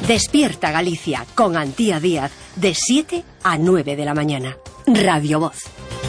Despierta Galicia con Antía Díaz de 7 a 9 de la mañana. Radio Voz.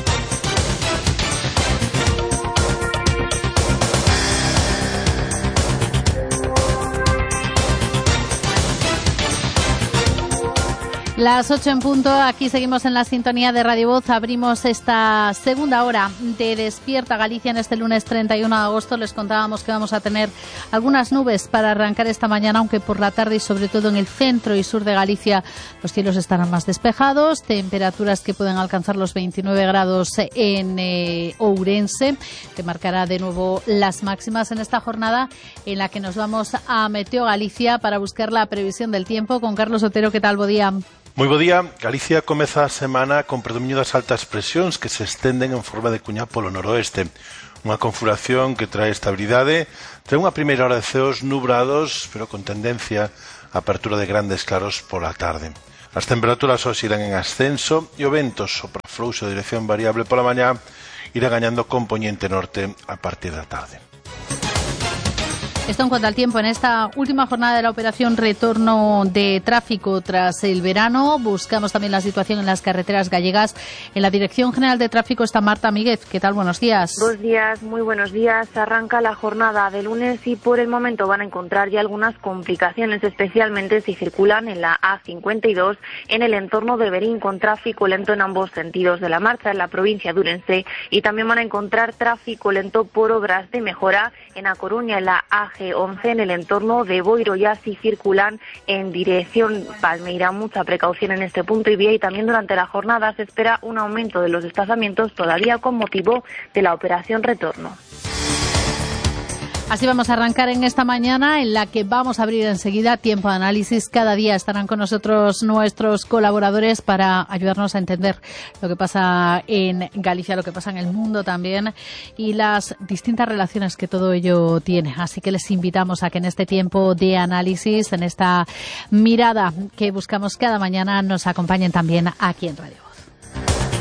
Las 8 en punto, aquí seguimos en la sintonía de Radio Voz. Abrimos esta segunda hora de Despierta Galicia en este lunes 31 de agosto. Les contábamos que vamos a tener algunas nubes para arrancar esta mañana, aunque por la tarde y sobre todo en el centro y sur de Galicia los cielos estarán más despejados. Temperaturas que pueden alcanzar los 29 grados en Ourense, que marcará de nuevo las máximas en esta jornada en la que nos vamos a Meteo Galicia para buscar la previsión del tiempo. Con Carlos Otero, ¿qué tal? Bo día. Moi bo día. Galicia comeza a semana con predominio das altas presións que se estenden en forma de cuña polo noroeste. Unha configuración que trae estabilidade, trae unha primeira hora de ceos nubrados, pero con tendencia a apertura de grandes claros pola tarde. As temperaturas hoxe irán en ascenso e o vento sopra frouxo de dirección variable pola mañá irá gañando compoñente norte a partir da tarde. Esto en cuanto al tiempo. En esta última jornada de la operación retorno de tráfico tras el verano, buscamos también la situación en las carreteras gallegas. En la Dirección General de Tráfico está Marta Míguez. ¿Qué tal? Buenos días. Buenos días, muy buenos días. Arranca la jornada de lunes y por el momento van a encontrar ya algunas complicaciones, especialmente si circulan en la A52 en el entorno de Berín, con tráfico lento en ambos sentidos de la marcha en la provincia de Ourense, y también van a encontrar tráfico lento por obras de mejora en A Coruña, en la AG11 en el entorno de Boiro. Ya si circulan en dirección Palmeira, mucha precaución en este punto y vía, y también durante la jornada se espera un aumento de los desplazamientos todavía con motivo de la operación retorno. Así vamos a arrancar en esta mañana, en la que vamos a abrir enseguida tiempo de análisis. Cada día estarán con nosotros nuestros colaboradores para ayudarnos a entender lo que pasa en Galicia, lo que pasa en el mundo también, y las distintas relaciones que todo ello tiene. Así que les invitamos a que en este tiempo de análisis, en esta mirada que buscamos cada mañana, nos acompañen también aquí en Radio.